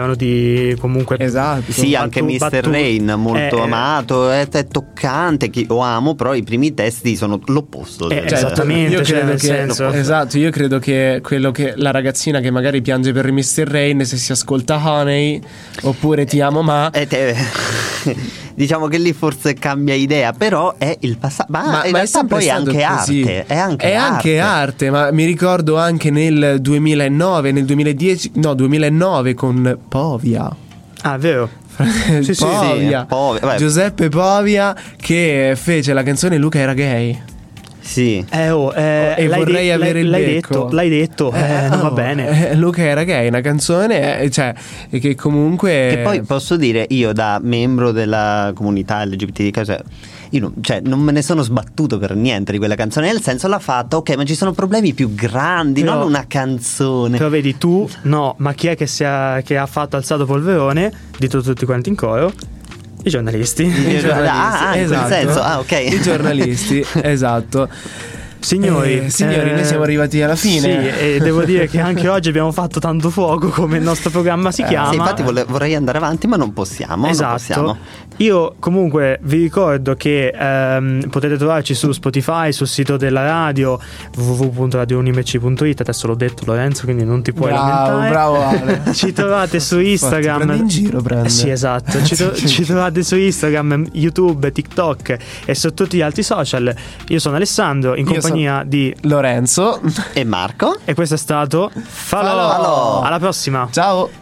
di comunque esatto. Sì, anche Mr. Rain molto amato, è toccante, lo amo, però i primi testi sono l'opposto. Esattamente, io credo nel che, senso. esatto, io credo che quello che la ragazzina che magari piange per Mr. Rain, se si ascolta Honey oppure Ti amo ma diciamo che lì forse cambia idea, però è il passato. Ma in realtà poi è anche così. arte. È anche arte, ma mi ricordo anche nel 2009, nel 2010, no, 2009 con Povia. Ah, vero. Sì, Povia. Giuseppe Povia, che fece la canzone Luca era gay. Sì. E vorrei avere il becco. L'hai detto, non va bene. Luca era gay, una canzone, cioè, che comunque. E poi posso dire, io da membro della comunità LGBT, io non me ne sono sbattuto per niente di quella canzone, nel senso l'ha fatta, ok, ma ci sono problemi più grandi, non una canzone. Però vedi tu, no, ma chi è che ha fatto alzato polverone? Dito tutti quanti in coro. I giornalisti. Esatto. In quel senso. Ok. I giornalisti, esatto. Signori, noi siamo arrivati alla fine. Sì, e devo dire che anche oggi abbiamo fatto tanto fuoco, come il nostro programma si chiama. Sì, infatti vorrei andare avanti, ma non possiamo. Esatto. Non possiamo. Io comunque vi ricordo che potete trovarci su Spotify, sul sito della radio www.radiounimec.it. Adesso l'ho detto, Lorenzo, quindi non ti puoi lamentare. Bravo Ale. Ci trovate su Instagram. Prendi in giro, prende. Sì, esatto. Ci trovate su Instagram, YouTube, TikTok e su tutti gli altri social. Io sono Alessandro, in compagnia di Lorenzo e Marco. E questo è stato Falò. Alla prossima. Ciao.